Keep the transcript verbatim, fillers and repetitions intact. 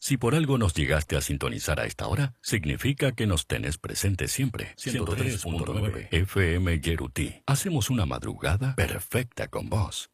Si por algo nos llegaste a sintonizar a esta hora, significa que nos tenés presente siempre. ciento tres punto nueve F M Yeruti. Hacemos una madrugada perfecta con vos.